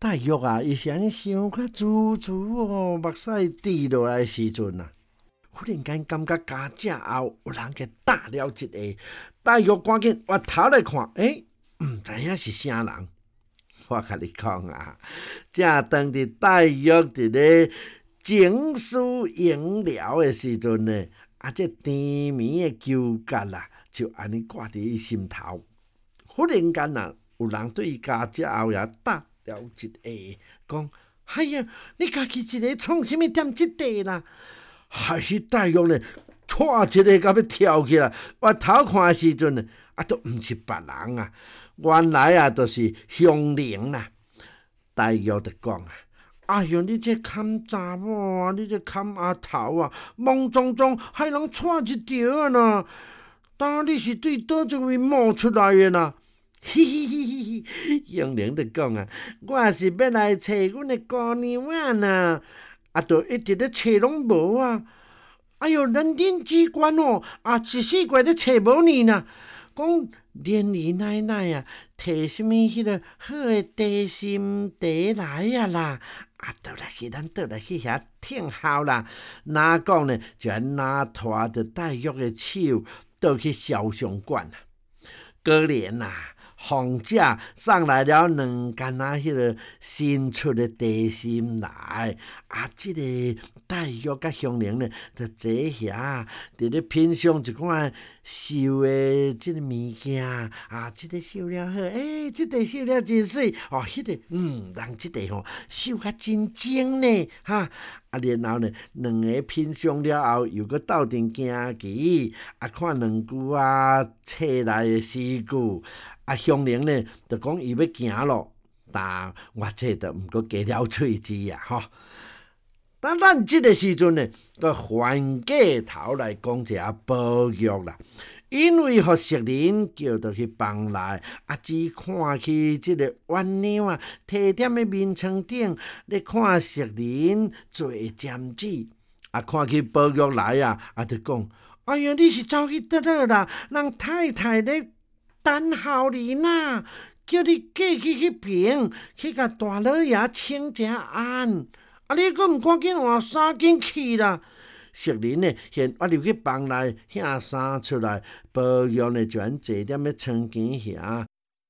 大约啊，伊是安尼想较自自哦，目屎滴落来的时阵啊，忽然间感觉家正后有人给打了一下，大约赶紧回头来看，毋知影是啥人。我甲你讲啊，正当伫大约伫咧情绪营疗的时阵呢，这甜蜜的纠结啦，就安尼挂伫伊心头。忽然间啊，有人对伊家姐后也打了一下，讲：哎呀，你家己一个创啥物点即块啦？还是大约呢，踹一个到要跳起来，我头看的时阵呢，都毋是别人啊，原来啊，就是香菱啦。大约就讲啊。哎哟，你这砍查某啊，你这砍阿头啊，莽撞撞害人踹一条啊呐！当你是对倒一位冒出来的呐？嘻嘻嘻嘻嘻，香菱就讲啊，我是要来找阮的姑娘啊呐，就一直咧找拢无啊！哎哟，人丁机关哦，一世界咧找无你呐！讲连姨奶奶啊，摕什物迄个好的地心茶来啊啦！倒来去，咱倒来去遐听候啦。哪讲呢？就哪拖着大约的手，倒去肖像馆啊。果然啊，凤姐送来了2间迄个新出的地心来。这个大约甲香菱呢，就坐遐，伫咧品尝一款绣的即个物件即个绣了好，即个绣了真水迄个人即个绣甲真精呢然后呢，2个品尝了后，又搁斗阵行棋看2句册内的诗句香菱呢，就讲伊要行咯，但我这就毋过加了喙舌但咱即个时阵呢，搁反过头来讲一下宝玉啦。因为互淑人叫到去房内，只看去即个鸳鸯提点的面床顶咧看淑人做针子，看去宝玉来就讲：哎呀，你是走去倒落啦？人太太咧等候你呐，叫你过去迄边去甲大老爷请者安。你阁毋赶紧换衫紧去啦！淑人呢，现我入去房内领衫出来，宝玉呢就安坐踮咧床前遐。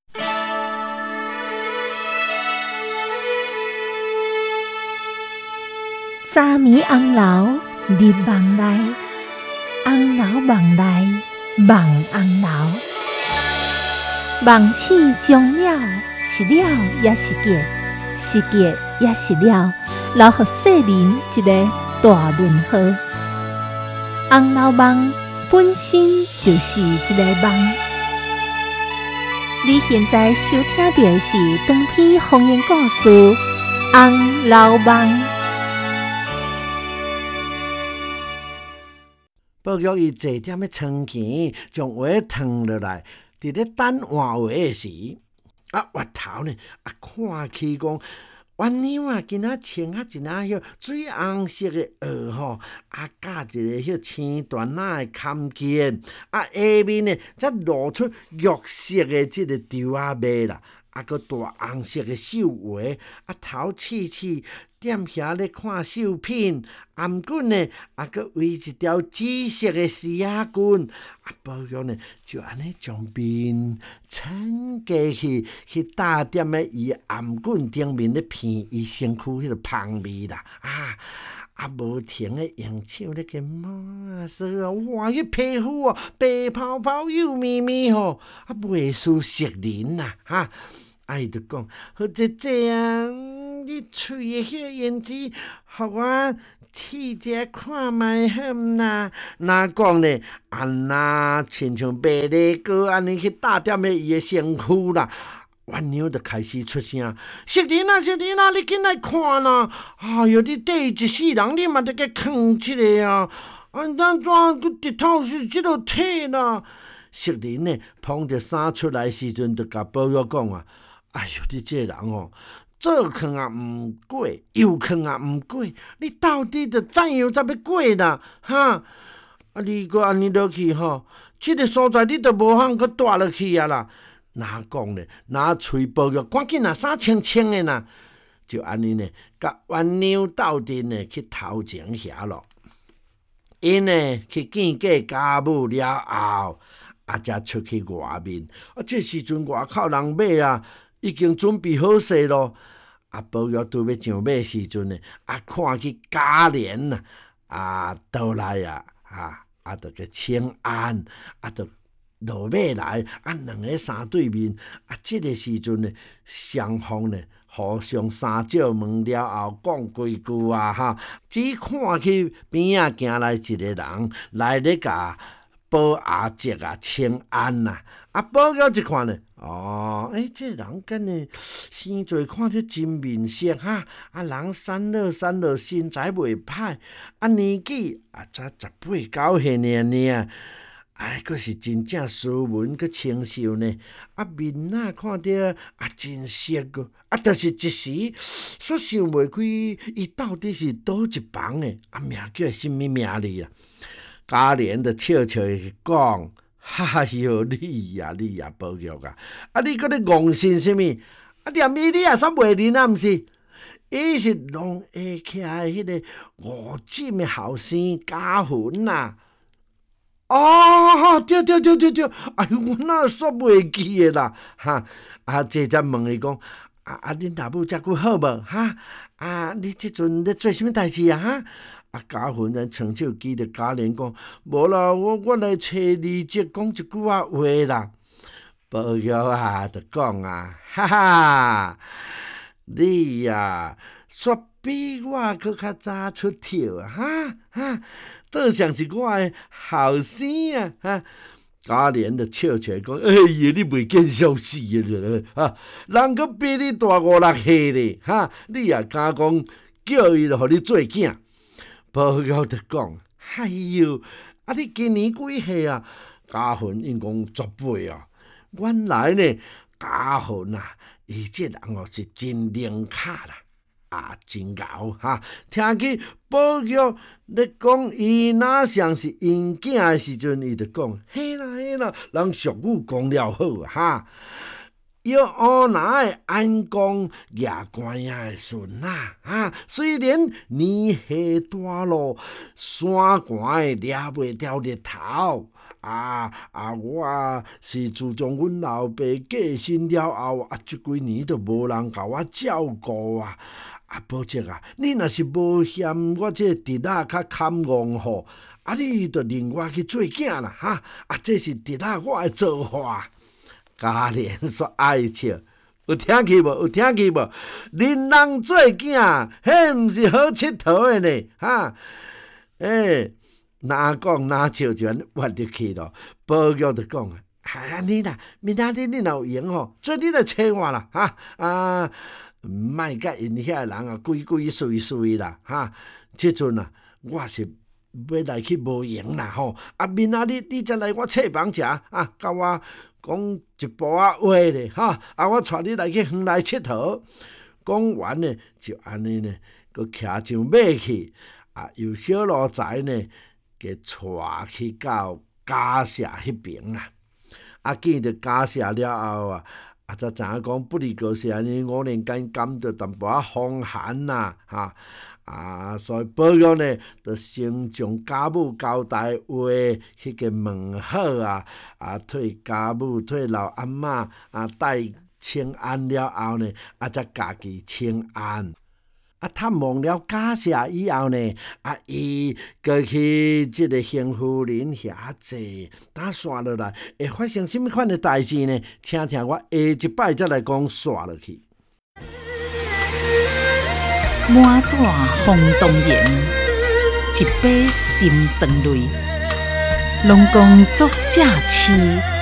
早暝红楼入梦内，红楼梦内梦红楼。梦醒终了，是了也是结，是结也是了。留予世人一个大润和。红楼梦本身就是一个梦。你现在收听到的是长篇方言故事《红楼梦》。 宝玉伊坐踮咧床前，将话烫落来，伫咧等换话的时，回头呢看起讲。鸳鸯今仔穿一迄水红色的袄加一个迄青缎仔的坎肩，下面呢则露出玉色的即个绸仔袜啦，搁大红色的绣鞋，头刺刺踮遐咧看绣品，颔棍呢搁围一条紫色的丝仔裙，宝玉呢就安尼将面撑过去搭踮咧伊颔棍顶面咧片伊身躯迄个香味啦，无停的用手咧给抹拭哇，迄皮肤白泡泡幼咪咪袂输淑人啦伊就讲，好姐姐啊，你喙的迄个胭脂，互我试者看卖好毋啦？哪讲呢？那亲像白梨膏安尼去搭踮咧伊的身躯啦。鸳鸯就开始出声：淑人啊，淑人啊，你紧来看啦！哎哟，你缀一世人，你嘛得给囥即个啊！咱怎佫日头是即落体啦？淑人呢，捧着衫出来时阵，就甲宝玉讲哎哟，你这个人左囥毋过，右囥毋过，你到底着怎样才要过啦？你搁安尼落去即个所在你着无通搁住落去啦。哪讲呢？哪催宝玉赶紧衫穿穿的啦！ 就安尼呢，甲鸳鸯斗阵呢去偷情遐咯。因呢去见过家母了后，才出去外面。这时阵外口人马已经准备好势咯。宝玉拄要上马时阵呢，看去贾琏倒来就个请安，就落马来，两个三对面。这个时阵呢，双方呢互相三照问了后，讲几句只看去边行来一个人来咧甲宝阿姐请安宝玉一看呢，这人敢呢生做看着真面色人散落身材袂歹，年纪才18、19岁尔。佫是真正斯文佮清秀呢，面看着真色个，就是一时煞想袂开，伊到底是倒一房的，名叫什么名哩贾琏就笑笑讲：“哎哟，你宝玉你搁咧戇信什么？念伊你也煞袂认毋是？伊是龙下徛迄个五锦的后生贾云对，哎呦，我哪煞袂记的啦这才问伊讲：恁大母遮久好无你即阵咧做啥物代志贾云咱伸手记着贾琏讲：无啦，我来找你姐讲一句话啦。宝玉就讲哈哈，你煞比我佫较早出跳倒像是我的后生贾琏就笑笑讲：哎呀，你袂见笑死人佫比你大5、6岁咧你也敢讲叫伊互你做囝？宝玉就讲：哎哟，你今年几岁贾云应讲18原来呢，贾云伊这人是真灵巧啦。真牛听起宝玉咧讲伊哪像是因囝的时阵，伊就讲：嘿啦，人俗语讲了好要乌拿的安公牙关的孙虽然年岁大咯，山寒的抓袂掉日头我是自从阮老爸过身了后这几年都无人甲我照顾宝姐你若是无嫌我这侄仔较堪憨吼你就认我去做囝啦这是侄仔我的做法。贾琏煞爱笑，有听去无？认人做囝，迄毋是好佚佗的呢哪讲哪笑就安活入去咯。宝玉就讲你啦，明仔日你若有闲做你来找我啦莫甲因遐人鬼祟祟啦即阵我是要来去无闲啦明仔日你才来我册房食甲我讲一步话咧我带你来去园内佚佗。讲完呢，就安尼呢，佮骑上马去由小路财呢，给带去到家舍迄边见着家舍了后才知影讲不离过是安尼，5年间感到淡薄风寒所以宝玉呢，就先将家母交代话去给问好替家母替老阿嬷带请安了后呢，才家己请安。探望了家舍以后呢，伊过去即个邢夫人遐坐，打刷落来会发生什么款的代志呢？听我下一摆再来讲刷落去。 满纸风动言，一杯心酸泪。龙宫作假痴，